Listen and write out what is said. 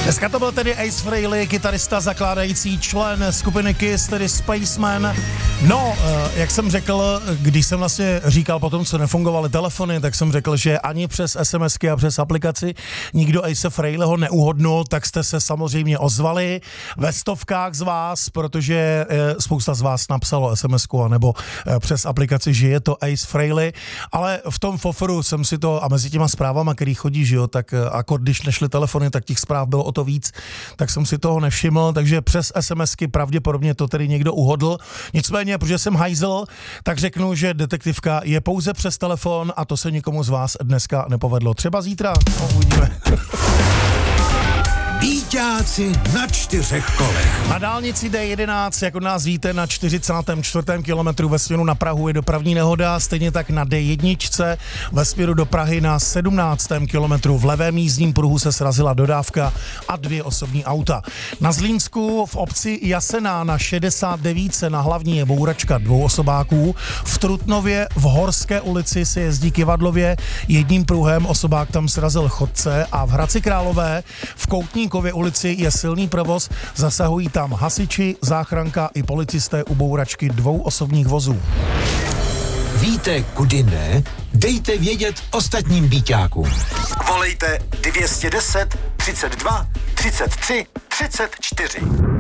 Dneska to byl tedy Ace Frehley, kytarista, zakládající člen skupiny Kiss, tedy Spaceman. No, jak jsem řekl, když jsem vlastně říkal potom, co nefungovaly telefony, tak jsem řekl, že ani přes SMSky a přes aplikaci nikdo Ace Frehleyho neuhodnul, tak jste se samozřejmě ozvali ve stovkách z vás, protože spousta z vás napsalo SMSku anebo přes aplikaci, že je to Ace Frehley, ale v tom foforu jsem si to, a mezi těma zprávama, který chodí, že jo, tak akord, když nešly telefony, tak těch zpráv bylo o to víc, tak jsem si toho nevšiml, takže přes SMSky pravděpodobně to tedy někdo uhodl. Nicméně, protože jsem hajzl, tak řeknu, že detektivka je pouze přes telefon a to se nikomu z vás dneska nepovedlo. Třeba zítra, no, uvidíme. Bíťáci na 4 kolech. Na dálnici D11, jak od nás víte, na 44. kilometru ve směru na Prahu je dopravní nehoda, stejně tak na D1 ve směru do Prahy na 17. kilometru v levém jízdním pruhu se srazila dodávka a 2 osobní auta. Na Zlínsku v obci Jasená na 69 na hlavní je bouračka 2 osobáků. V Trutnově v Horské ulici se jezdí Kivadlově jedním pruhem, osobák tam srazil chodce a v Hradci Králové v Koutníkově ulici je silný provoz, zasahují tam hasiči, záchranka i policisté u bouračky 2 osobních vozů. Víte, kudy ne? Dejte vědět ostatním bíťákům. Volejte 210 32 33 34.